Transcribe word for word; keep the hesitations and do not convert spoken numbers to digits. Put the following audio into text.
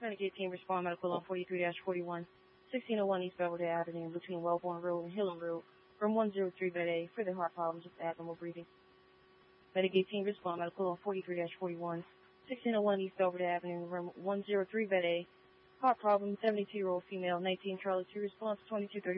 Renegade team respond medical on forty-three dash forty-one, sixteen oh one East Belvedere Avenue between Wellborn Road and Hillam Road from one oh three bed A for the heart problems with abnormal breathing. Renegade team respond medical on forty-three dash forty-one, sixteen oh one East Belvedere Avenue room one oh three bed A, heart problem, seventy-two year old female, nineteen Charlie two response twenty-two thirty.